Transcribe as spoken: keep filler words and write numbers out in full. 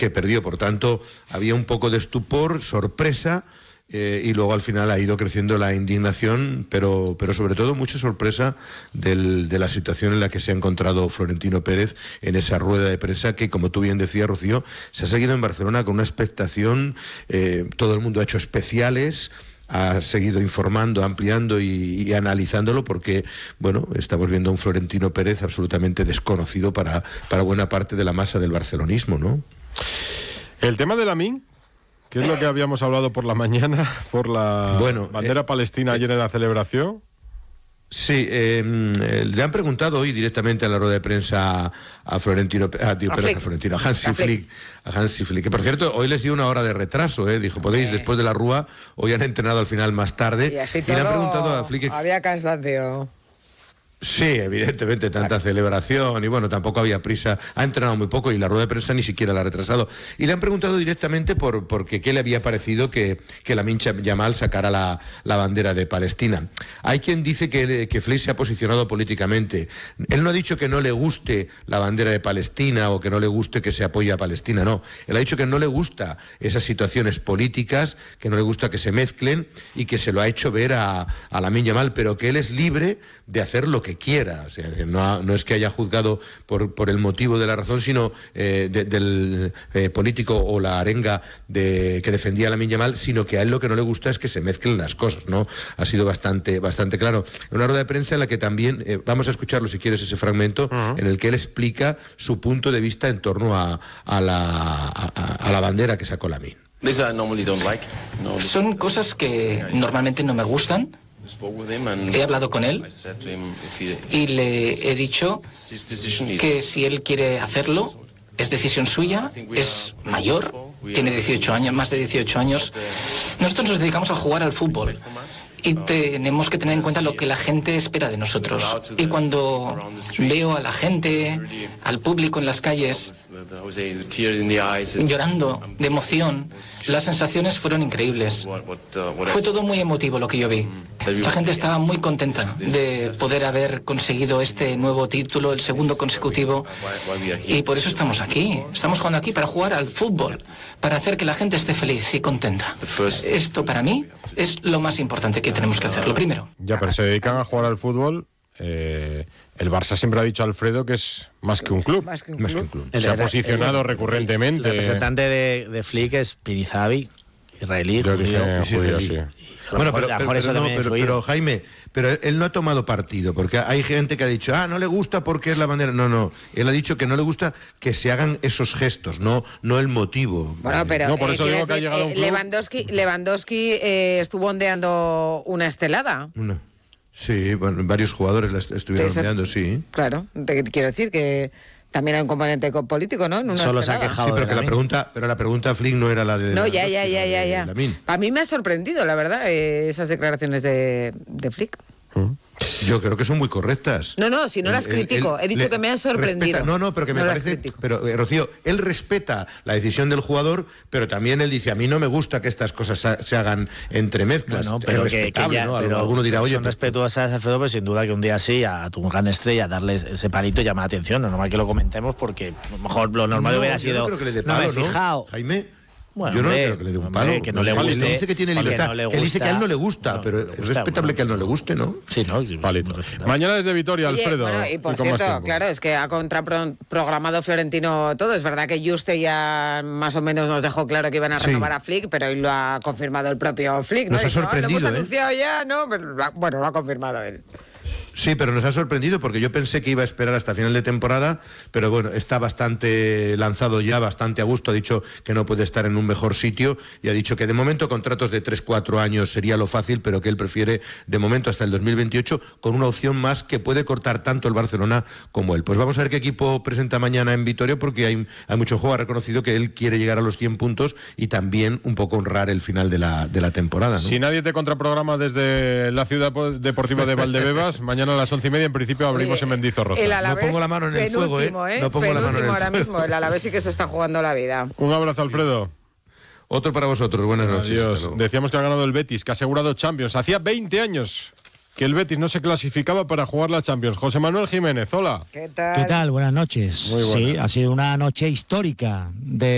que perdió. Por tanto, había un poco de estupor, sorpresa, Eh, y luego al final ha ido creciendo la indignación, pero, pero sobre todo mucha sorpresa del, de la situación en la que se ha encontrado Florentino Pérez en esa rueda de prensa que, como tú bien decías, Rocío, se ha seguido en Barcelona con una expectación, eh, todo el mundo ha hecho especiales, ha seguido informando, ampliando y, y analizándolo porque, bueno, estamos viendo a un Florentino Pérez absolutamente desconocido para, para buena parte de la masa del barcelonismo, ¿no? El tema de Lamine, ¿qué es lo que habíamos hablado por la mañana, por la bueno, bandera eh, palestina ayer en la celebración? Sí, eh, le han preguntado hoy directamente en la rueda de prensa a Florentino, a, tío, a, perdón, a Florentino, a Hansi Flick, a Hansi Flick, que por cierto hoy les dio una hora de retraso, eh, dijo, podéis, eh. después de la Rúa, hoy han entrenado al final más tarde, y, así y todo, le han preguntado a Flick. Había cansancio. Sí, evidentemente, tanta celebración y bueno, tampoco había prisa, ha entrenado muy poco y la rueda de prensa ni siquiera la ha retrasado. Y le han preguntado directamente por, por qué, qué le había parecido que, que Lamine Yamal sacara la, la bandera de Palestina. Hay quien dice que, que Flick se ha posicionado políticamente. Él no ha dicho que no le guste la bandera de Palestina o que no le guste que se apoye a Palestina, no. Él ha dicho que no le gusta esas situaciones políticas, que no le gusta que se mezclen y que se lo ha hecho ver a, a Lamine Yamal, pero que él es libre de hacer lo que quiera, o sea, no, no es que haya juzgado por, por el motivo de la razón, sino eh, de, del eh, político o la arenga de, que defendía a Lamine Yamal, sino que a él lo que no le gusta es que se mezclen las cosas, ¿no? Ha sido bastante, bastante claro. Una rueda de prensa en la que también, eh, vamos a escucharlo si quieres ese fragmento, uh-huh. en el que él explica su punto de vista en torno a, a, la, a, a la bandera que sacó Lamine. Son cosas que normalmente no me gustan. He hablado con él y le he dicho que si él quiere hacerlo, es decisión suya, es mayor, tiene dieciocho años, más de dieciocho años. Nosotros nos dedicamos a jugar al fútbol y tenemos que tener en cuenta lo que la gente espera de nosotros. Y cuando veo a la gente, al público en las calles, llorando de emoción, las sensaciones fueron increíbles. Fue todo muy emotivo lo que yo vi. La gente estaba muy contenta de poder haber conseguido este nuevo título, el segundo consecutivo, y por eso estamos aquí. Estamos jugando aquí para jugar al fútbol, para hacer que la gente esté feliz y contenta. Esto para mí es lo más importante que tenemos que hacer, lo primero. Ya, pero se dedican a jugar al fútbol. Eh, el Barça siempre ha dicho a Alfredo que es más que un club. Más que un más club. Que un club. Se ha posicionado el, recurrentemente. El representante de, de Flick es Pirizavi, israelí, Yo judío. Dije, judío, sí. Bueno, pero, pero, pero, no, pero, pero Jaime, pero él no ha tomado partido, porque hay gente que ha dicho, ah, no le gusta porque es la bandera. No, no, él ha dicho que no le gusta que se hagan esos gestos, no, no el motivo. Bueno, pero no, por eso eh, digo que ha llegado eh, un club. Lewandowski, Lewandowski eh, estuvo ondeando una estelada. Una. Sí, bueno, varios jugadores la estuvieron Eso, ondeando, sí. Claro, te quiero decir que también hay un componente político, ¿no? En una Solo estelada. se ha quejado. Sí, pero que la pregunta, pero la pregunta a Flick no era la de. No, la ya, ya, ya, ya, ya. A mí me ha sorprendido, la verdad, eh, esas declaraciones de, de Flick. ¿Mm? Yo creo que son muy correctas. No, no, si no las critico, he dicho que me han sorprendido. Respeta, no, no, pero que me no parece. Pero, eh, Rocío, él respeta la decisión del jugador, pero también él dice: a mí no me gusta que estas cosas se hagan entre mezclas. Bueno, pero es que, que ya, ¿no? pero alguno dirá, oye. Son respetuosas, Alfredo, pues sin duda que un día sí, a tu gran estrella, darle ese palito llama la atención. No es normal que lo comentemos porque a lo mejor lo normal no, hubiera sido. No, creo que le dé no palo, me he fijado. ¿no? Jaime. Bueno, yo no hombre, creo que le dé un hombre, palo. que no le guste. Él dice que tiene libertad. Que no él dice que a él no le gusta, bueno, pero gusta, es respetable bueno. que a él no le guste, ¿no? Sí, ¿no? Sí, Palito. Mañana desde Vitoria, Oye, Alfredo. Bueno, y por y cierto, claro, es que ha contraprogramado Florentino todo. Es verdad que Juste ya más o menos nos dejó claro que iban a renovar sí. a Flick, pero hoy lo ha confirmado el propio Flick, ¿no? Nos ha Dijo, sorprendido, ah, lo hemos ¿eh? anunciado ya, ¿no? Pero, bueno, lo ha confirmado él. Sí, pero nos ha sorprendido porque yo pensé que iba a esperar hasta final de temporada, pero bueno, está bastante lanzado ya, bastante a gusto, ha dicho que no puede estar en un mejor sitio y ha dicho que de momento contratos de tres cuatro años sería lo fácil, pero que él prefiere de momento hasta el dos mil veintiocho con una opción más que puede cortar tanto el Barcelona como él. Pues vamos a ver qué equipo presenta mañana en Vitoria porque hay, hay mucho juego, ha reconocido que él quiere llegar a los cien puntos y también un poco honrar el final de la, de la temporada, ¿no? Si nadie te contraprograma desde la ciudad deportiva de Valdebebas, mañana a las once y media en principio abrimos Oye, en Mendizorroza. No pongo la mano en el fuego, ¿eh? ¿eh? No pongo penúltimo la mano en el ahora fuego. mismo, el Alavés sí que se está jugando la vida. Un abrazo, Alfredo. Otro para vosotros, buenas noches. Adiós. Decíamos que ha ganado el Betis, que ha asegurado Champions. Hacía veinte años que el Betis no se clasificaba para jugar la Champions. José Manuel Jiménez, hola. ¿Qué tal? ¿Qué tal? Buenas noches. Muy buenas. Sí, ha sido una noche histórica de